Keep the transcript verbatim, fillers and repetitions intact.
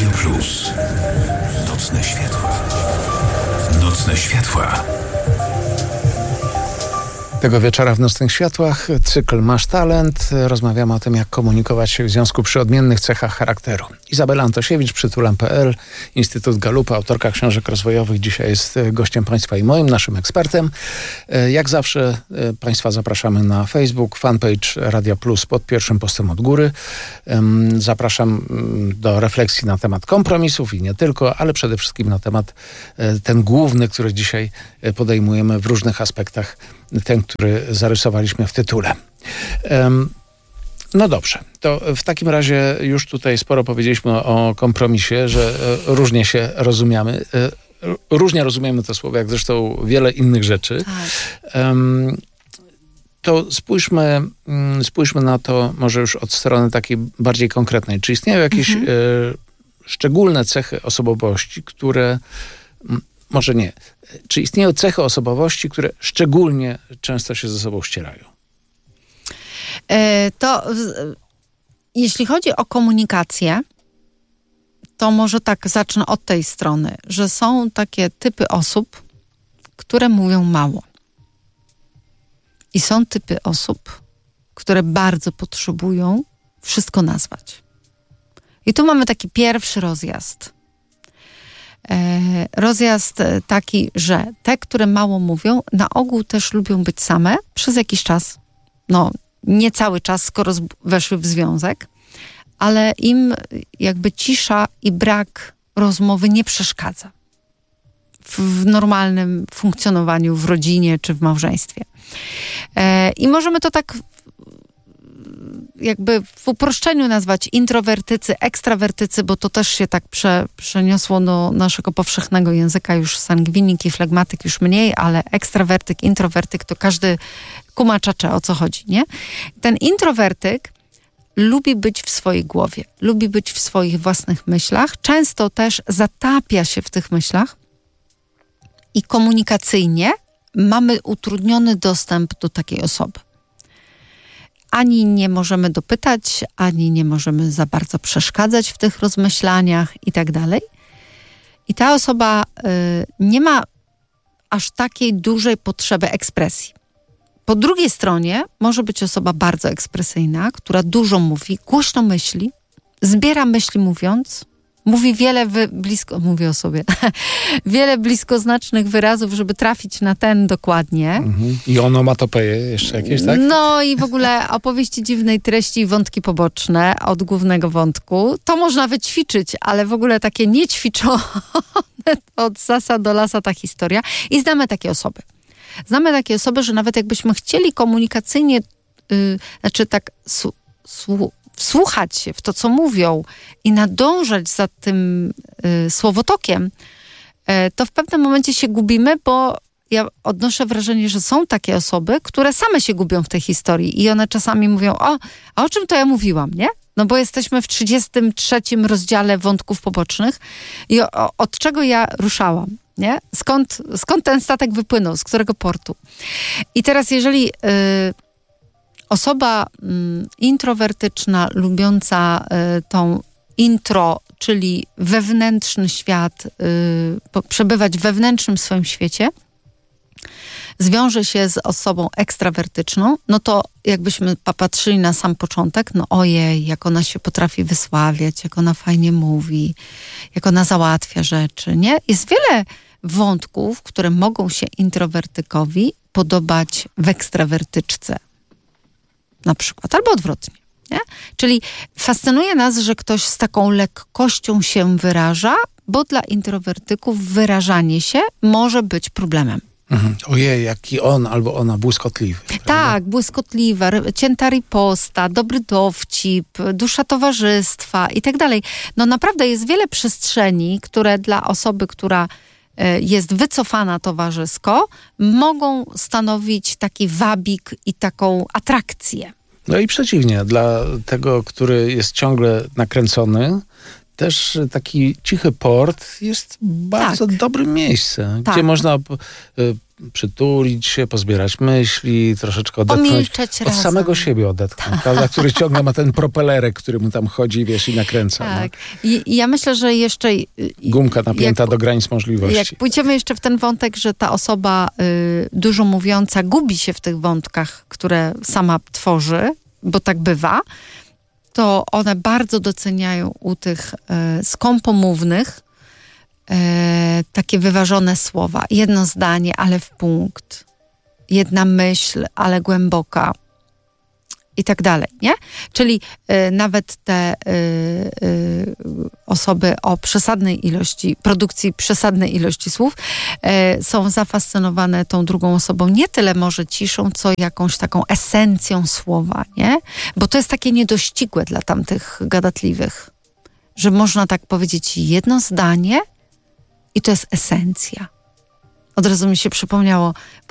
Radio Plus. Nocne światła. Nocne światła. Tego wieczora w Nocnych Światłach cykl Masz Talent. Rozmawiamy o tym, jak komunikować się w związku przy odmiennych cechach charakteru. Izabela Antosiewicz, przytulam kropka pe el, Instytut Galupa, autorka książek rozwojowych. Dzisiaj jest gościem Państwa i moim, naszym ekspertem. Jak zawsze Państwa zapraszamy na Facebook, fanpage Radia Plus pod pierwszym postem od góry. Zapraszam do refleksji na temat kompromisów i nie tylko, ale przede wszystkim na temat ten główny, który dzisiaj podejmujemy w różnych aspektach, ten, który zarysowaliśmy w tytule. Um, no dobrze, to w takim razie już tutaj sporo powiedzieliśmy o kompromisie, że e, różnie się rozumiemy. E, różnie rozumiemy to słowo, jak zresztą wiele innych rzeczy. Tak. Um, to spójrzmy, um, spójrzmy na to może już od strony takiej bardziej konkretnej. Czy istnieją jakieś mhm. e, szczególne cechy osobowości, które... M, Może nie. Czy istnieją cechy osobowości, które szczególnie często się ze sobą ścierają? E, to w, jeśli chodzi o komunikację, to może tak zacznę od tej strony, że są takie typy osób, które mówią mało. I są typy osób, które bardzo potrzebują wszystko nazwać. I tu mamy taki pierwszy rozjazd. Rozjazd taki, że te, które mało mówią, na ogół też lubią być same przez jakiś czas. No, nie cały czas, skoro weszły w związek, ale im jakby cisza i brak rozmowy nie przeszkadza w normalnym funkcjonowaniu w rodzinie czy w małżeństwie. I możemy to tak jakby w uproszczeniu nazwać introwertycy, ekstrawertycy, bo to też się tak prze, przeniosło do naszego powszechnego języka, już sangwinik i flegmatyk już mniej, ale ekstrawertyk, introwertyk to każdy kuma czacze, o co chodzi, nie? Ten introwertyk lubi być w swojej głowie, lubi być w swoich własnych myślach, często też zatapia się w tych myślach i komunikacyjnie mamy utrudniony dostęp do takiej osoby. Ani nie możemy dopytać, ani nie możemy za bardzo przeszkadzać w tych rozmyślaniach i tak dalej. I ta osoba y, nie ma aż takiej dużej potrzeby ekspresji. Po drugiej stronie może być osoba bardzo ekspresyjna, która dużo mówi, głośno myśli, zbiera myśli mówiąc, mówi wiele wy, blisko, mówię o sobie, wiele bliskoznacznych wyrazów, żeby trafić na ten dokładnie. Mhm. I onomatopeje jeszcze jakieś, tak? No i w ogóle opowieści dziwnej treści i wątki poboczne od głównego wątku. To można wyćwiczyć, ale w ogóle takie niećwiczone od sasa do lasa ta historia. I znamy takie osoby. Znamy takie osoby, że nawet jakbyśmy chcieli komunikacyjnie, yy, znaczy tak su, su, wsłuchać się w to, co mówią i nadążać za tym y, słowotokiem, y, to w pewnym momencie się gubimy, bo ja odnoszę wrażenie, że są takie osoby, które same się gubią w tej historii i one czasami mówią, o, a o czym to ja mówiłam, nie? No bo jesteśmy w trzydziestym trzecim rozdziale wątków pobocznych i o, o, od czego ja ruszałam, nie? Skąd, skąd ten statek wypłynął, z którego portu? I teraz jeżeli... Y, Osoba mm, introwertyczna, lubiąca y, tą intro, czyli wewnętrzny świat, y, po, przebywać w wewnętrznym swoim świecie, zwiąże się z osobą ekstrawertyczną, no to jakbyśmy popatrzyli na sam początek, no ojej, jak ona się potrafi wysławiać, jak ona fajnie mówi, jak ona załatwia rzeczy, nie? Jest wiele wątków, które mogą się introwertykowi podobać w ekstrawertyczce. Na przykład, albo odwrotnie. Nie? Czyli fascynuje nas, że ktoś z taką lekkością się wyraża, bo dla introwertyków wyrażanie się może być problemem. Mhm. Ojej, jaki on albo ona błyskotliwy. Prawda? Tak, błyskotliwa, cięta riposta, dobry dowcip, dusza towarzystwa i tak dalej. No naprawdę jest wiele przestrzeni, które dla osoby, która jest wycofana towarzysko, mogą stanowić taki wabik i taką atrakcję. No i przeciwnie, dla tego, który jest ciągle nakręcony, też taki cichy port jest bardzo tak. dobrym miejscem, tak. gdzie można przytulić się, pozbierać myśli, troszeczkę odetchnąć. Pomilczeć Od razem. samego siebie odetchnąć, prawda? Który ciągle ma ten propelerek, który mu tam chodzi, wiesz, i nakręca. Tak. No. I, I ja myślę, że jeszcze... Gumka napięta jak, do granic możliwości. Jak pójdziemy jeszcze w ten wątek, że ta osoba y, dużo mówiąca gubi się w tych wątkach, które sama tworzy, bo tak bywa, to one bardzo doceniają u tych y, skąpomównych y, takie wyważone słowa. Jedno zdanie, ale w punkt. Jedna myśl, ale głęboka. I tak dalej, nie? Czyli y, nawet te y, y, osoby o przesadnej ilości, produkcji przesadnej ilości słów y, są zafascynowane tą drugą osobą nie tyle może ciszą, co jakąś taką esencją słowa, nie? Bo to jest takie niedościgłe dla tamtych gadatliwych, że można tak powiedzieć jedno zdanie i to jest esencja. Od razu mi się przypomniało,